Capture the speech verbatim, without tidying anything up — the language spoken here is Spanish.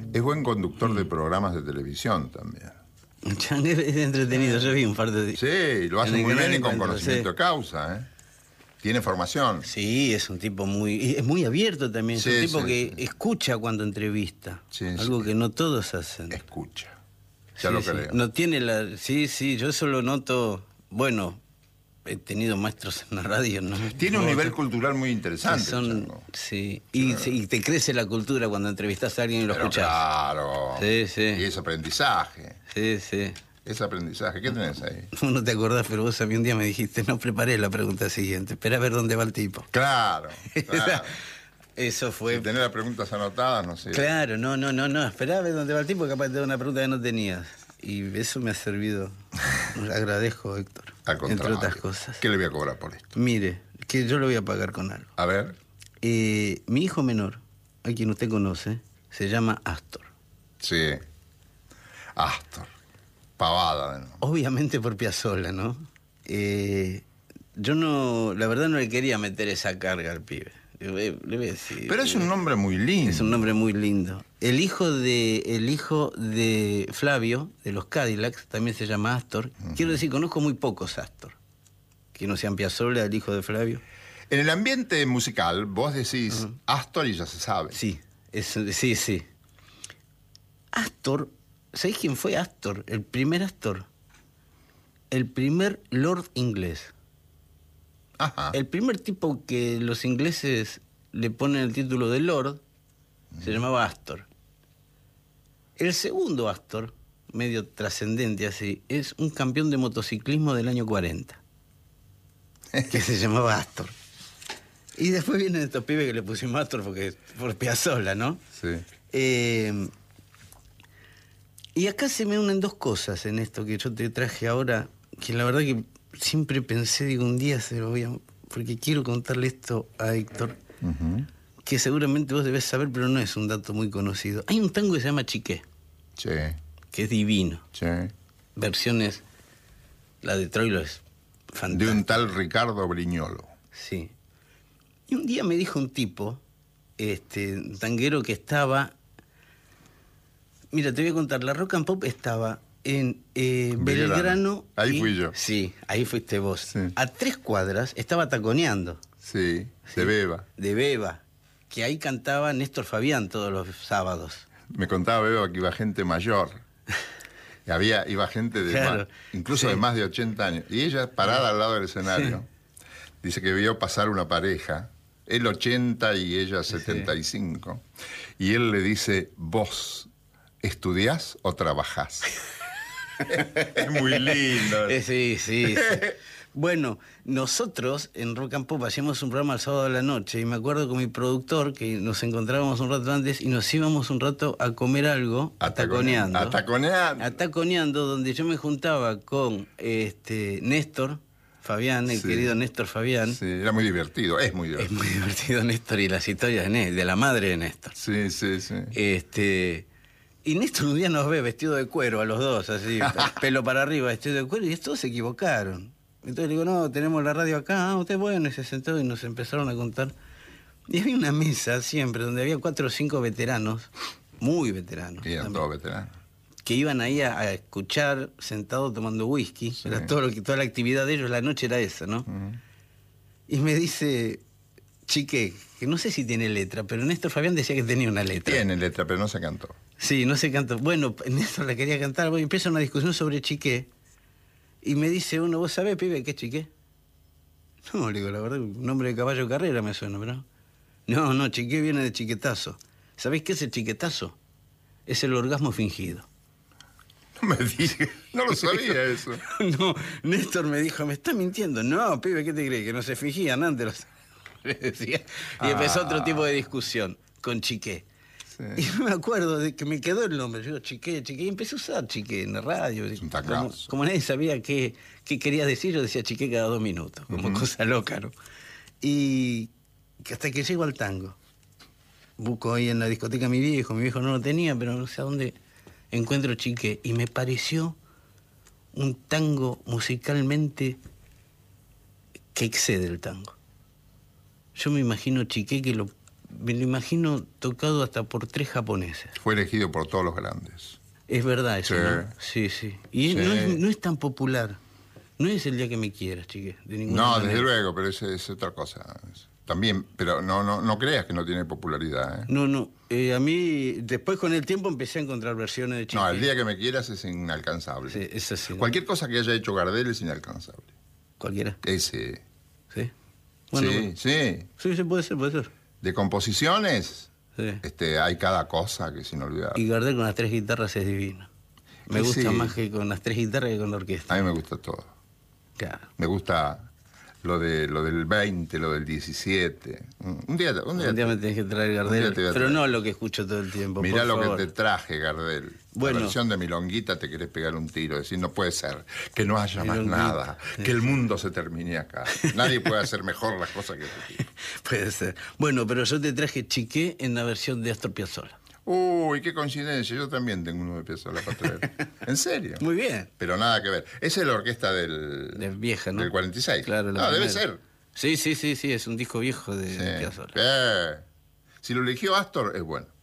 Es buen conductor mm. de programas de televisión también. Es entretenido, yo vi un par de... Sí, lo hace muy bien y con conocimiento de causa, ¿eh? Tiene formación. Sí, es un tipo muy... Es muy abierto también, sí, es un tipo sí, que sí. escucha cuando entrevista. Sí, algo sí. que no todos hacen. Escucha. Ya sí, lo sí. creo. No tiene la... Sí, sí, yo eso lo noto... Bueno, he tenido maestros en la radio, ¿no? Tiene un nivel cultural muy interesante. Son, sí, y, sí, y te crece la cultura cuando entrevistas a alguien y lo escuchas. Claro. Sí, sí. Y es aprendizaje. Sí, sí. Es aprendizaje. ¿Qué tenés ahí? No te acordás, pero vos a mí un día me dijiste, no preparé la pregunta siguiente, espera a ver dónde va el tipo. Claro, claro. Eso fue... Si tenés las preguntas anotadas, no sé. Claro, no, no, no, no, esperá a ver dónde va el tipo, capaz te da una pregunta que no tenías. Y eso me ha servido. Agradezco, Héctor. Al contrario. Entre otras cosas. ¿Qué le voy a cobrar por esto? Mire, que yo lo voy a pagar con algo. A ver. Eh, mi hijo menor, a quien usted conoce, se llama Astor. Sí. Astor. Pavada, ¿no? Obviamente por Piazzolla, ¿no? Eh, yo no, la verdad no le quería meter esa carga al pibe. Le voy, le voy a decir. Pero es un nombre muy lindo. Es un nombre muy lindo. El hijo de, el hijo de Flavio, de los Cadillacs, también se llama Astor. Uh-huh. Quiero decir, conozco muy pocos Astor. Que no sean Piazzolla, el hijo de Flavio. En el ambiente musical, vos decís uh-huh. Astor y ya se sabe. Sí, es, sí, sí. Astor, ¿sabés quién fue Astor? El primer Astor. El primer Lord inglés. Ajá. El primer tipo que los ingleses le ponen el título de Lord uh-huh. se llamaba Astor. El segundo Astor, medio trascendente así, es un campeón de motociclismo del año cuarenta, que se llamaba Astor. Y después vienen estos pibes que le pusimos Astor porque por Piazzolla, ¿no? Sí. Eh, y acá se me unen dos cosas en esto que yo te traje ahora, que la verdad que siempre pensé, digo, un día se lo voy a... Porque quiero contarle esto a Héctor, uh-huh. que seguramente vos debés saber, pero no es un dato muy conocido. Hay un tango que se llama Chiqué. Sí. Que es divino. Sí. Versiones... La de Troilo es fantástica. De un tal Ricardo Brignolo. Sí. Y un día me dijo un tipo, este, un tanguero que estaba... Mira, te voy a contar, la Rock and Pop estaba... En eh, Belgrano. Belgrano. Ahí y, fui yo. Sí, ahí fuiste vos. Sí. A tres cuadras estaba taconeando. Sí, sí, de Beba. De Beba. Que ahí cantaba Néstor Fabián todos los sábados. Me contaba Beba que iba gente mayor. Y había, iba gente de claro, más, incluso sí. de más de ochenta años. Y ella, parada al lado del escenario, sí. dice que vio pasar una pareja, él ochenta y ella setenta y cinco. Sí. Y él le dice, vos, ¿estudiás o trabajás? Es muy lindo. Sí, sí, sí. Bueno, nosotros en Rock and Pop hacíamos un programa el sábado de la noche y me acuerdo con mi productor que nos encontrábamos un rato antes y nos íbamos un rato a comer algo ataconeando. Ataconeando. Ataconeando, donde yo me juntaba con este Néstor Fabián, el sí. querido Néstor Fabián. Sí, era muy divertido, es muy divertido. Es muy divertido Néstor y las historias de, Néstor, de la madre de Néstor. Sí, sí, sí. Este... Y Néstor un día nos ve vestido de cuero a los dos, así, pelo para arriba, vestido de cuero, y todos se equivocaron. Entonces le digo, no, tenemos la radio acá, ah, usted bueno, y se sentó y nos empezaron a contar. Y había una mesa siempre donde había cuatro o cinco veteranos, muy veteranos. Y eran todos veteranos. Que iban ahí a, a escuchar, sentados tomando whisky, sí. era todo lo que, toda la actividad de ellos, la noche era esa, ¿no? Uh-huh. Y me dice, Chiqué, que no sé si tiene letra, pero Néstor Fabián decía que tenía una letra. Tiene letra, pero no se cantó. Sí, no se cantó. Bueno, Néstor la quería cantar. Bueno, empieza una discusión sobre Chiqué. Y me dice uno, ¿vos sabés, pibe, qué es Chiqué? No, le digo, la verdad, un nombre de caballo de carrera me suena, ¿verdad? No, no, Chiqué viene de chiquetazo. ¿Sabés qué es el chiquetazo? Es el orgasmo fingido. No me digas, no lo sabía eso. No, Néstor me dijo, ¿me estás mintiendo? No, pibe, ¿qué te crees? Que no se fingían antes. Los... Le decía. Y ah. empezó otro tipo de discusión con Chiqué. Sí. Y me acuerdo de que me quedó el nombre. Yo digo, Chiqué, Chiqué. Y empecé a usar Chiqué en la radio. Como, como nadie sabía qué, qué quería decir, yo decía Chiqué cada dos minutos, como uh-huh. cosa loca, ¿no? Y hasta que llego al tango. Busco ahí en la discoteca a mi viejo. Mi viejo no lo tenía, pero no sé a dónde encuentro Chiqué. Y me pareció un tango musicalmente que excede el tango. Yo me imagino Chiqué que lo me lo imagino tocado hasta por tres japoneses. Fue elegido por todos los grandes. Es verdad eso, Sí. ¿no? Sí, sí. Y Sí. No, es, no es tan popular. No es El día que me quieras, chique, de ninguna No, manera. desde luego, pero es, es otra cosa. También, pero no, no, no creas que no tiene popularidad, ¿eh? No, no. Eh, a mí, después con el tiempo empecé a encontrar versiones de Chique. No, el día que me quieras es inalcanzable. Sí, es así, ¿no? Cualquier cosa que haya hecho Gardel es inalcanzable. Cualquiera. Ese. Sí. Bueno, sí, bueno. sí. Sí, sí, puede ser, puede ser. De composiciones, Sí. este, hay cada cosa que es inolvidable. Y Gardel con las tres guitarras es divino. Me Sí, gusta sí. más que con las tres guitarras que con la orquesta. A mí me gusta todo. Claro. Me gusta lo de lo del veinte, lo del diecisiete. Un día, un día, Un día me tenés que traer un Gardel, día te voy a pero traer. no lo que escucho todo el tiempo. Mirá por lo favor. que te traje, Gardel. Bueno. La versión de Milonguita te querés pegar un tiro, decir, no puede ser, que no haya más Milonguita. nada, que el mundo se termine acá. Nadie puede hacer mejor las cosas que este tipo. Puede ser. Bueno, pero yo te traje Chiqué en la versión de Astor Piazzolla. Uy, qué coincidencia, yo también tengo uno de Piazzolla para traer. ¿En serio? Muy bien. Pero nada que ver. Esa es la orquesta del, De vieja, ¿no? del cuarenta y seis. Claro, la No, debe primera. ser. Sí, sí, sí, sí, es un disco viejo de, Sí. de Piazzolla. Eh, Si lo eligió Astor, es bueno.